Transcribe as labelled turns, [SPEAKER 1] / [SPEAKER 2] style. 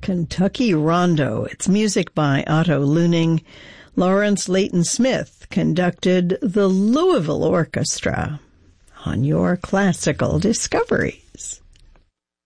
[SPEAKER 1] Kentucky Rondo. It's music by Otto Luning. Lawrence Leighton Smith conducted the Louisville Orchestra on your Classical Discoveries.